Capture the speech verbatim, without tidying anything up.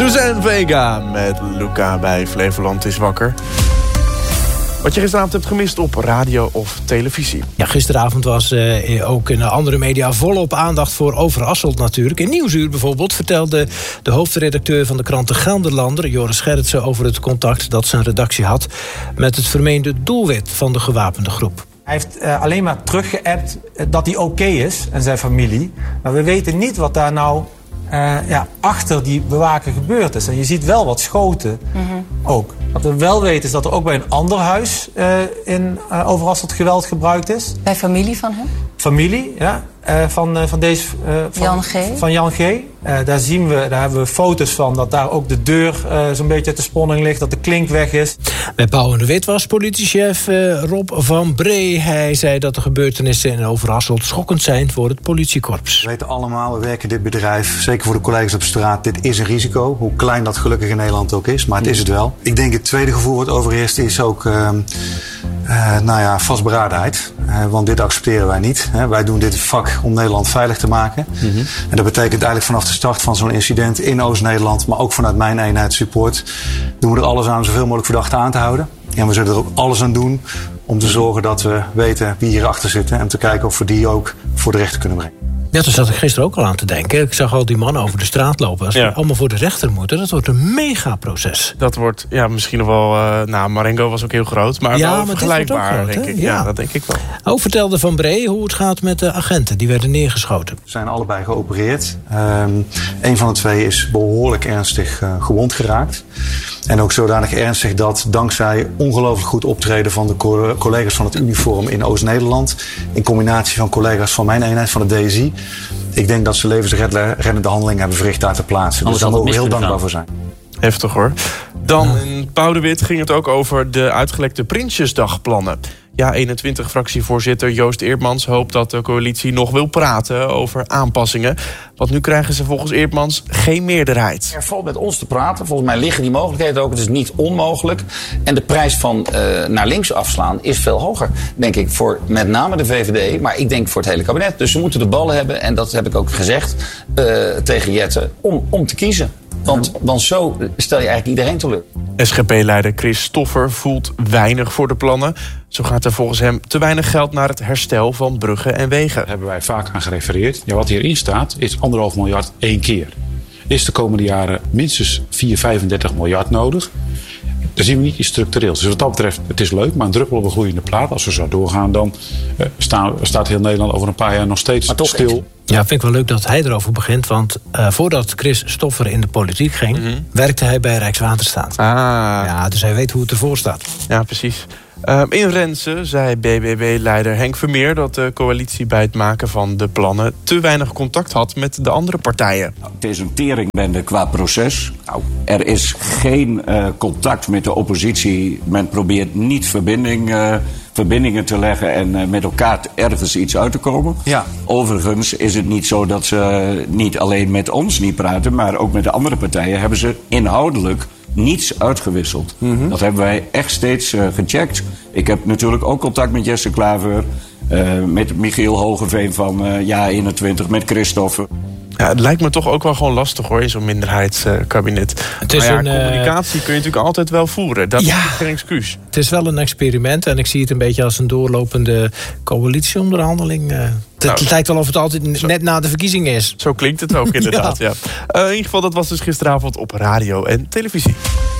Suzanne Vega met Luca bij Flevoland is wakker. Wat je gisteravond hebt gemist op radio of televisie. Ja, gisteravond was uh, ook in andere media volop aandacht voor Overasselt natuurlijk. In Nieuwsuur bijvoorbeeld vertelde de hoofdredacteur van de krant De Gelderlander, Joris Gerritsen, over het contact dat zijn redactie had met het vermeende doelwit van de gewapende groep. Hij heeft uh, alleen maar teruggeappt dat hij oké okay is en zijn familie. Maar we weten niet wat daar nou uh, ja, achter die bewaker gebeurd is. En je ziet wel wat schoten mm-hmm. ook. Wat we wel weten is dat er ook bij een ander huis uh, in uh, Overasselt geweld gebruikt is. Bij familie van hem? Familie, ja. Uh, van, uh, van deze... Uh, van, Jan G. Van Jan G. Uh, daar zien we, daar hebben we foto's van dat daar ook de deur uh, zo'n beetje uit de sponning ligt. Dat de klink weg is. Bij Pauw en de Wit was politiechef uh, Rob van Bree. Hij zei dat de gebeurtenissen in Overasselt schokkend zijn voor het politiekorps. We weten allemaal, we werken in dit bedrijf, zeker voor de collega's op straat, dit is een risico. Hoe klein dat gelukkig in Nederland ook is, maar het is het wel. Ik denk het tweede gevoel wat overheerst is ook uh, uh, nou ja, vastberadenheid. Uh, want dit accepteren wij niet. Hè. Wij doen dit vak om Nederland veilig te maken. Mm-hmm. En dat betekent eigenlijk vanaf de start van zo'n incident in Oost-Nederland, maar ook vanuit mijn eenheid support, doen we er alles aan zoveel mogelijk verdachten aan te houden. En we zullen er ook alles aan doen om te zorgen dat we weten wie hierachter zitten en te kijken of we die ook voor de rechter kunnen brengen. Ja, daar zat ik gisteren ook al aan te denken. Ik zag al die mannen over de straat lopen. Als ja. we allemaal voor de rechter moeten, dat wordt een megaproces. Dat wordt, ja, misschien nog wel... Uh, nou, Marengo was ook heel groot, maar ja, wel maar vergelijkbaar, groot, denk ik. Ja. ja, dat denk ik wel. Ook vertelde Van Bree hoe het gaat met de agenten. Die werden neergeschoten. Ze zijn allebei geopereerd. Um, een van de twee is behoorlijk ernstig uh, gewond geraakt. En ook zodanig ernstig dat dankzij ongelooflijk goed optreden van de co- collega's van het uniform in Oost-Nederland, in combinatie van collega's van mijn eenheid, van de D S I, ik denk dat ze levensreddende handelingen hebben verricht daar ter plaatse. Dus daar mogen we heel dankbaar voor zijn. Heftig hoor. Dan in Pauw de Wit ging het ook over de uitgelekte Prinsjesdagplannen. Ja, eenentwintig-fractievoorzitter Joost Eerdmans hoopt dat de coalitie nog wil praten over aanpassingen. Want nu krijgen ze volgens Eerdmans geen meerderheid. Er valt met ons te praten. Volgens mij liggen die mogelijkheden ook. Het is niet onmogelijk. En de prijs van uh, naar links afslaan is veel hoger, denk ik, voor met name de V V D. Maar ik denk voor het hele kabinet. Dus ze moeten de ballen hebben. En dat heb ik ook gezegd uh, tegen Jette. Om, om te kiezen. Want, want zo stel je eigenlijk iedereen teleur. S G P-leider Chris Stoffer voelt weinig voor de plannen. Zo gaat er volgens hem te weinig geld naar het herstel van bruggen en wegen. Daar hebben wij vaak aan gerefereerd. Ja, wat hierin staat is anderhalf miljard één keer. Is de komende jaren minstens vier, vijfendertig miljard nodig. Dan zien we niet iets structureels. Dus wat dat betreft, het is leuk, maar een druppel op een gloeiende plaat. Als we zo doorgaan, dan uh, staan, staat heel Nederland over een paar jaar nog steeds stil. Ja, vind ik wel leuk dat hij erover begint. Want uh, voordat Chris Stoffer in de politiek ging, mm-hmm. werkte hij bij Rijkswaterstaat. Ah. Ja, dus hij weet hoe het ervoor staat. Ja, precies. Uh, in Renze zei B B B-leider Henk Vermeer dat de coalitie bij het maken van de plannen te weinig contact had met de andere partijen. Nou, het is een teringbende qua proces. Nou, er is geen uh, contact met de oppositie. Men probeert niet verbinding, uh, verbindingen te leggen en uh, met elkaar ergens iets uit te komen. Ja. Overigens is het niet zo dat ze niet alleen met ons niet praten, maar ook met de andere partijen hebben ze inhoudelijk niets uitgewisseld. Mm-hmm. Dat hebben wij echt steeds uh, gecheckt. Ik heb natuurlijk ook contact met Jesse Klaver, uh, met Michiel Hogeveen van uh, Ja eenentwintig, met Christophe. Ja, het lijkt me toch ook wel gewoon lastig hoor, in zo'n minderheidskabinet. Het is ja, een, communicatie uh... kun je natuurlijk altijd wel voeren. Dat ja, is geen excuus. Het is wel een experiment en ik zie het een beetje als een doorlopende coalitieonderhandeling. Uh, het, nou, het lijkt wel of het altijd zo, net na de verkiezingen is. Zo klinkt het ook inderdaad, ja. ja. Uh, in ieder geval, dat was dus gisteravond op radio en televisie.